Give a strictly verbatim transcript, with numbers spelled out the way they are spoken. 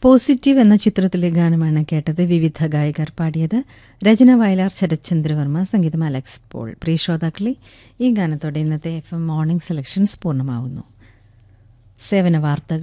Positive എന്ന ചിത്രത്തിലെ ഗാനമാണ് കേട്ടത്. വിവിധ ഗായകർ പാടിയത്. രചന വയലാർ, ശരത്ചന്ദ്രവർമ്മ, സംഗീതം അലക്സ് പോൾ. പ്രിയ ശ്രോതാക്കളെ, ഈ ഗാനത്തോടെ ഇന്നത്തെ എഫ് എം മോർണിംഗ് സെലക്ഷൻസ് പൂർണ്ണമാവുന്നു. സേവന വാർത്തകൾ